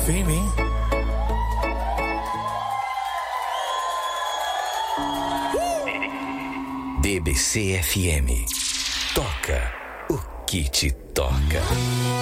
Vem em mim. BBC FM. Toca o que te toca.